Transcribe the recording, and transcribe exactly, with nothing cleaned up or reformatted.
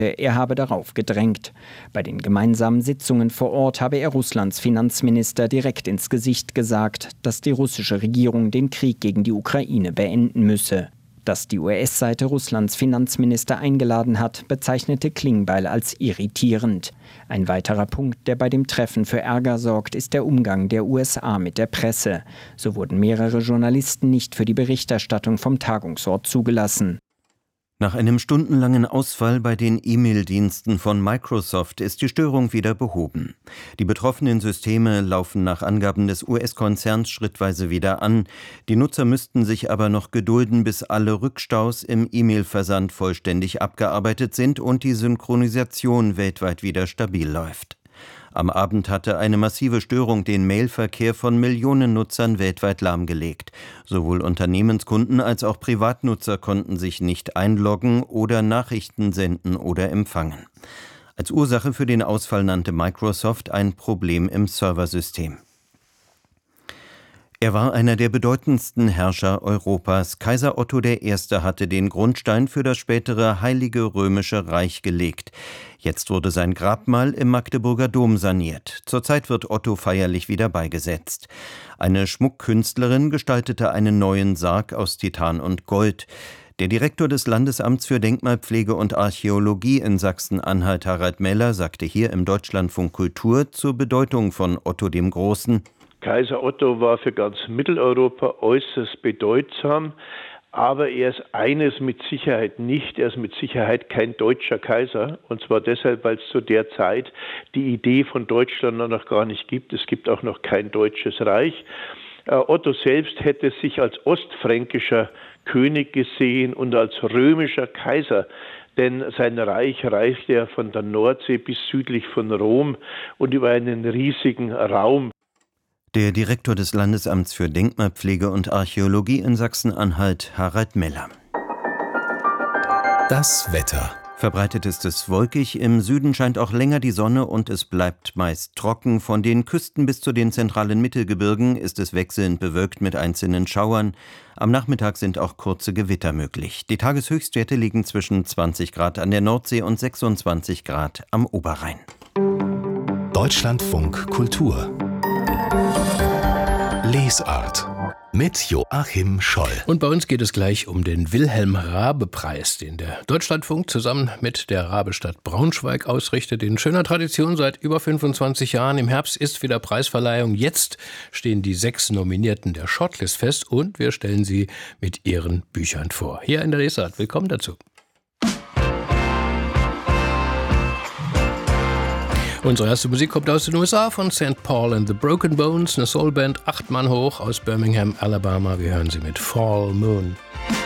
Er habe darauf gedrängt. Bei den gemeinsamen Sitzungen vor Ort habe er Russlands Finanzminister direkt ins Gesicht gesagt, dass die russische Regierung den Krieg gegen die Ukraine beenden müsse. Dass die U S-Seite Russlands Finanzminister eingeladen hat, bezeichnete Klingbeil als irritierend. Ein weiterer Punkt, der bei dem Treffen für Ärger sorgt, ist der Umgang der U S A mit der Presse. So wurden mehrere Journalisten nicht für die Berichterstattung vom Tagungsort zugelassen. Nach einem stundenlangen Ausfall bei den E-Mail-Diensten von Microsoft ist die Störung wieder behoben. Die betroffenen Systeme laufen nach Angaben des U S-Konzerns schrittweise wieder an. Die Nutzer müssten sich aber noch gedulden, bis alle Rückstaus im E-Mail-Versand vollständig abgearbeitet sind und die Synchronisation weltweit wieder stabil läuft. Am Abend hatte eine massive Störung den Mailverkehr von Millionen Nutzern weltweit lahmgelegt. Sowohl Unternehmenskunden als auch Privatnutzer konnten sich nicht einloggen oder Nachrichten senden oder empfangen. Als Ursache für den Ausfall nannte Microsoft ein Problem im Serversystem. Er war einer der bedeutendsten Herrscher Europas. Kaiser Otto der Erste hatte den Grundstein für das spätere Heilige Römische Reich gelegt. Jetzt wurde sein Grabmal im Magdeburger Dom saniert. Zurzeit wird Otto feierlich wieder beigesetzt. Eine Schmuckkünstlerin gestaltete einen neuen Sarg aus Titan und Gold. Der Direktor des Landesamts für Denkmalpflege und Archäologie in Sachsen-Anhalt, Harald Meller, sagte hier im Deutschlandfunk Kultur zur Bedeutung von Otto dem Großen: Kaiser Otto war für ganz Mitteleuropa äußerst bedeutsam, aber er ist eines mit Sicherheit nicht, er ist mit Sicherheit kein deutscher Kaiser, und zwar deshalb, weil es zu der Zeit die Idee von Deutschland noch gar nicht gibt. Es gibt auch noch kein deutsches Reich. Otto selbst hätte sich als ostfränkischer König gesehen und als römischer Kaiser. Denn sein Reich reichte ja von der Nordsee bis südlich von Rom und über einen riesigen Raum. Der Direktor des Landesamts für Denkmalpflege und Archäologie in Sachsen-Anhalt, Harald Meller. Das Wetter. Verbreitet ist es wolkig, im Süden scheint auch länger die Sonne und es bleibt meist trocken. Von den Küsten bis zu den zentralen Mittelgebirgen ist es wechselnd bewölkt mit einzelnen Schauern. Am Nachmittag sind auch kurze Gewitter möglich. Die Tageshöchstwerte liegen zwischen zwanzig Grad an der Nordsee und sechsundzwanzig Grad am Oberrhein. Deutschlandfunk Kultur. Lesart mit Joachim Scholl. Und bei uns geht es gleich um den Wilhelm-Raabe-Preis, den der Deutschlandfunk zusammen mit der Raabestadt Braunschweig ausrichtet. In schöner Tradition seit über fünfundzwanzig Jahren. Im Herbst ist wieder Preisverleihung. Jetzt stehen die sechs Nominierten der Shortlist fest und wir stellen sie mit ihren Büchern vor. Hier in der Lesart. Willkommen dazu. Unsere erste Musik kommt aus den U S A von Saint Paul and the Broken Bones, eine Soulband, acht Mann hoch aus Birmingham, Alabama. Wir hören sie mit Fall Moon.